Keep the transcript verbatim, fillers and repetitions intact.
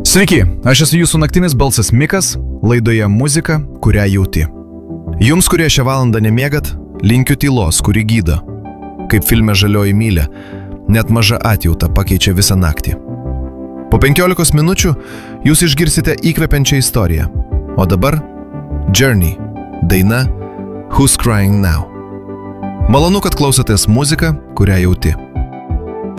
Sveiki, aš esu jūsų naktinis balsas Mikas, laidoje muzika, kurią jauti. Jums, kurie šią valandą nemiegat, linkiu tylos, kuri gydo. Kaip filme Žalioji mylia, net maža atjauta pakeičia visą naktį. Po penkiolikos minučių jūs išgirsite įkvepiančią istoriją. O dabar Journey, daina Who's Crying Now. Malonu, kad klausotės muziką, kurią jauti.